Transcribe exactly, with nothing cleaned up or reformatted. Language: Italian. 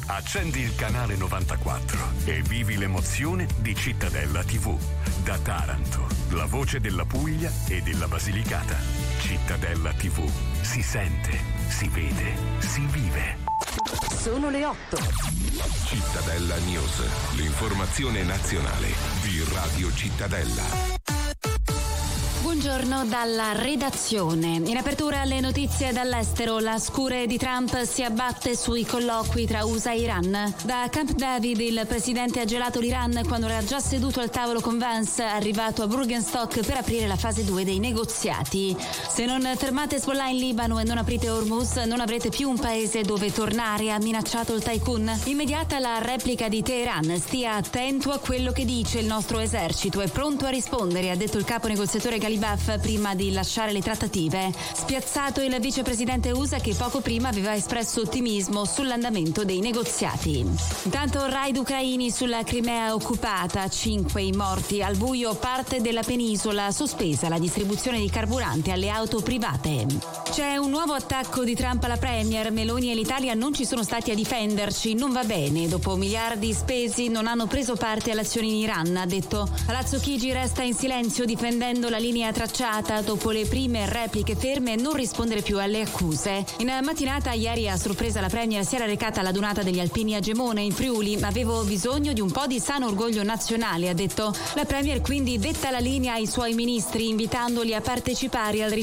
Accendi il canale novantaquattro e vivi l'emozione di Cittadella tivù. Da Taranto, la voce della Puglia e della Basilicata. Cittadella tivù. Si sente, si vede, si vive. Sono le otto. Cittadella News, l'informazione nazionale di Radio Cittadella. Buongiorno dalla redazione. In apertura alle notizie dall'estero, la scure di Trump si abbatte sui colloqui tra U S A e Iran. Da Camp David il presidente ha gelato l'Iran quando era già seduto al tavolo con Vance, arrivato a Burgenstock per aprire la fase due dei negoziati. Se non fermate Hezbollah in Libano e non aprite Hormuz, non avrete più un paese dove tornare, ha minacciato il tycoon. Immediata la replica di Teheran. Stia attento a quello che dice il nostro esercito, è pronto a rispondere, ha detto il capo negoziatore Galibaf prima di lasciare le trattative. Spiazzato il vicepresidente U S A che poco prima aveva espresso ottimismo sull'andamento dei negoziati. Intanto raid ucraini sulla Crimea occupata, cinque i morti, al buio parte della penisola, sospesa la distribuzione di carburante alle auto private. C'è un nuovo attacco di Trump alla Premier. Meloni e l'Italia non ci sono stati a difenderci, non va bene, dopo miliardi spesi non hanno preso parte alle azioni in Iran, ha detto. Palazzo Chigi resta in silenzio difendendo la linea tracciata dopo le prime repliche ferme e non rispondere più alle accuse. In mattinata ieri a sorpresa la Premier si era recata alla donata degli alpini a Gemone in Friuli, ma avevo bisogno di un po' di sano orgoglio nazionale, ha detto. La Premier quindi detta la linea ai suoi ministri invitandoli a partecipare al